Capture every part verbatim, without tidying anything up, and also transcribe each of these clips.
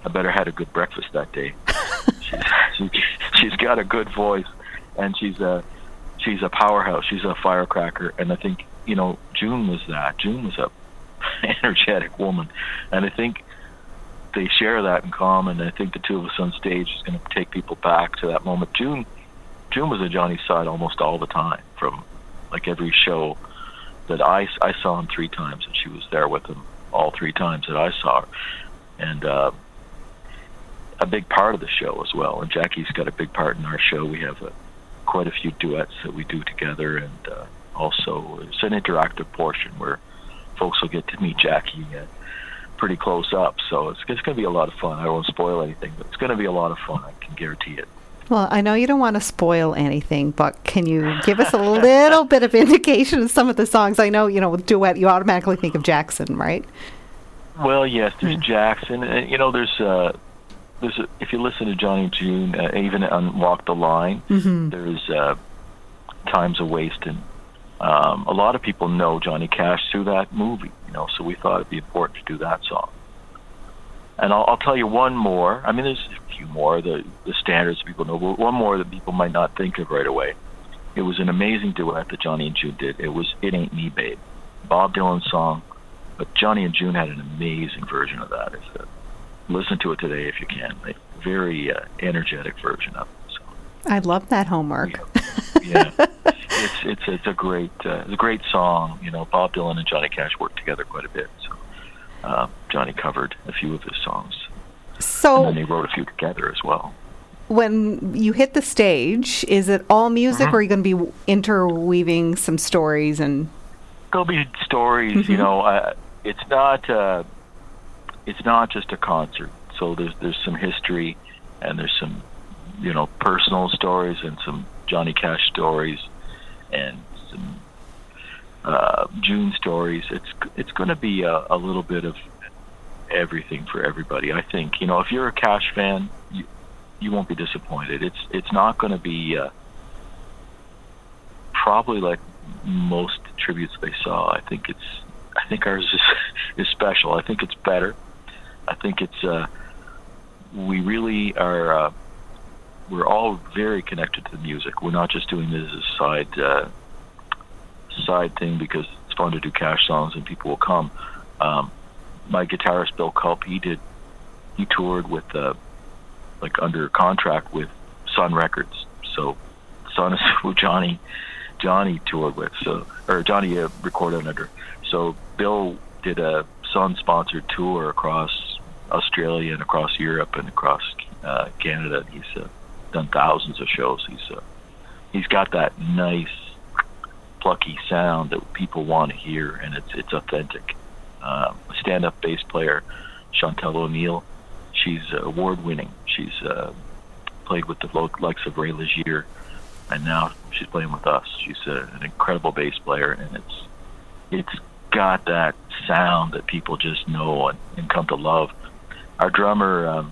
I better had a good breakfast that day. she's, she, she's got a good voice, and she's a she's a powerhouse. She's a firecracker, and I think you know June was that. June was a energetic woman, and I think they share that in common. I think the two of us on stage is going to take people back to that moment. June, June was at Johnny's side almost all the time, from like every show that I, I saw him three times, and she was there with him all three times that I saw her. And uh, a big part of the show as well. And Jackie's got a big part in our show. We have a, quite a few duets that we do together, and uh, also it's an interactive portion where folks will get to meet Jackie uh, pretty close up. So it's, it's going to be a lot of fun. I won't spoil anything, but it's going to be a lot of fun. I can guarantee it. Well, I know you don't want to spoil anything, but can you give us a little bit of indication of some of the songs? I know, you know, with duet, you automatically think of Jackson, right? Well, yes, there's Yeah. Jackson. And, you know, there's, uh, there's a, if you listen to Johnny and June, uh, even on Walk the Line, Mm-hmm. there's uh, Time's a Wastin'. Um, a lot of people know Johnny Cash through that movie, you know, so we thought it'd be important to do that song. And I'll, I'll tell you one more. I mean, there's a few more, the, the standards people know, but one more that people might not think of right away. It was an amazing duet that Johnny and June did. It was It Ain't Me, Babe. Bob Dylan's song, but Johnny and June had an amazing version of that. If, uh, listen to it today if you can. A very uh, energetic version of it. So, I love that homework. yeah. yeah. It's it's it's a great uh, it's a great song. You know, Bob Dylan and Johnny Cash worked together quite a bit. So uh, Johnny covered a few of his songs, So and then they wrote a few together as well. when you hit the stage, is it all music, Mhm. or are you going to be interweaving some stories? And There'll be stories. Mhm. You know, uh, it's not uh, it's not just a concert. So there's there's some history, and there's some you know personal stories, and some Johnny Cash stories, and some uh, June stories. It's it's going to be a, a little bit of everything for everybody. I think you know if you're a Cash fan, you, you won't be disappointed. It's it's not going to be uh, probably like most tributes they saw. I think it's I think ours is is special. I think it's better. I think it's uh, we really are. Uh, we're all very connected to the music. We're not just doing this as a side uh, side thing because it's fun to do Cash songs and people will come. Um, my guitarist Bill Culp, he did he toured with uh, like under contract with Sun Records. So Sun is who Johnny Johnny toured with. So or Johnny uh, recorded under. So Bill did a Sun sponsored tour across Australia and across Europe and across uh, Canada. He's uh, done thousands of shows. He's uh, he's got that nice plucky sound that people want to hear, and it's it's authentic. Um, stand-up bass player Chantel O'Neill, she's uh, award-winning. She's uh, played with the lo- likes of Ray Legier, and now she's playing with us. She's uh, an incredible bass player, and it's it's got that sound that people just know and, and come to love. Our drummer um,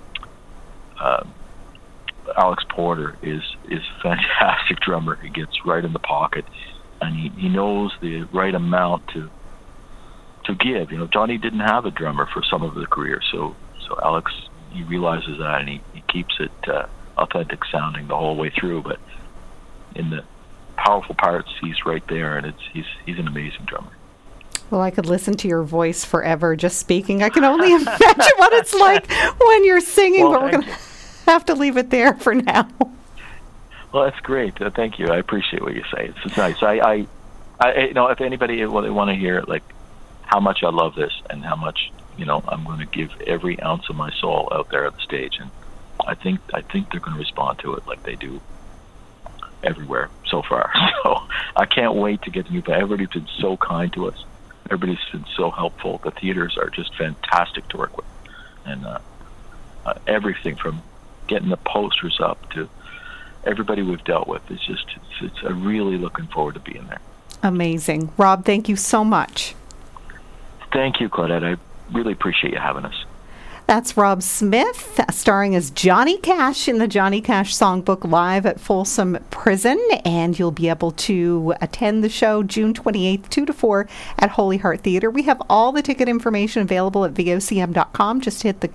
uh, Alex Porter is is a fantastic drummer. He gets right in the pocket, and he, he knows the right amount to to give. You know, Johnny didn't have a drummer for some of the career, so so Alex, he realizes that, and he, he keeps it uh, authentic sounding the whole way through. But in the powerful parts, he's right there, and it's he's he's an amazing drummer. well, I could listen to your voice forever just speaking. I can only imagine what it's like when you're singing, Well, but we're thank going to have to leave it there for now. Well, that's great. Uh, thank you. I appreciate what you say. It's, it's nice. I, I, I, you know, if anybody well, they want to hear like how much I love this and how much you know I'm going to give every ounce of my soul out there at the stage, and I think I think they're going to respond to it like they do everywhere so far. So I can't wait to get to meet them. Everybody's been so kind to us. Everybody's been so helpful. The theaters are just fantastic to work with, and uh, uh, everything from getting the posters up to everybody we've dealt with. It's just it's, it's I'm really looking forward to being there. Amazing. Rob, thank you so much. Thank you, Claudette. I really appreciate you having us. That's Rob Smith, starring as Johnny Cash in the Johnny Cash Songbook live at Folsom Prison. And you'll be able to attend the show June twenty-eighth, two to four at Holy Heart Theatre. We have all the ticket information available at V O C M dot com. Just hit the